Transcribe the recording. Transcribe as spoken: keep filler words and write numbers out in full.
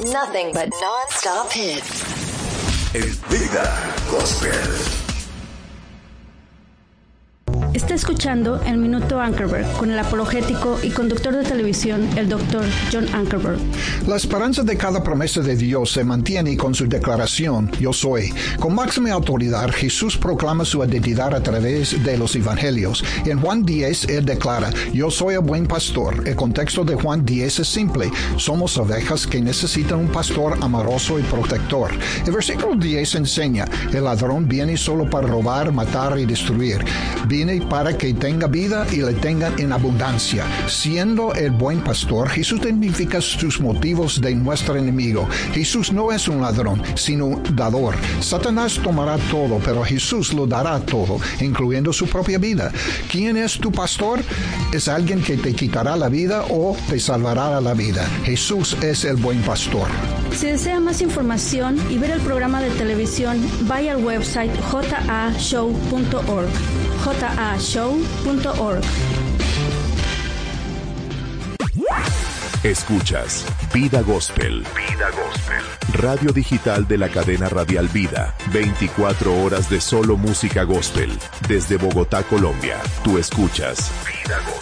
Nothing but non-stop hits. El Vida Gospel. Está escuchando El Minuto Ankerberg con el apologético y conductor de televisión, el doctor John Ankerberg. La esperanza de cada promesa de Dios se mantiene con su declaración, yo soy. Con máxima autoridad, Jesús proclama su identidad a través de los evangelios. En Juan diez, él declara, yo soy el buen pastor. El contexto de Juan diez es simple. Somos ovejas que necesitan un pastor amoroso y protector. El versículo diez enseña, el ladrón viene solo para robar, matar y destruir. Viene para que tenga vida y le tengan en abundancia. Siendo el buen pastor, Jesús identifica sus motivos de nuestro enemigo. Jesús no es un ladrón, sino un dador. Satanás tomará todo, pero Jesús lo dará todo, incluyendo su propia vida. ¿Quién es tu pastor? Es alguien que te quitará la vida o te salvará la vida. Jesús es el buen pastor. Si desea más información y ver el programa de televisión, vaya al website j a show punto org. j a show punto org. Escuchas Vida Gospel. Vida Gospel. Radio digital de la cadena radial Vida. veinticuatro horas de solo música gospel. Desde Bogotá, Colombia. Tú escuchas Vida Gospel.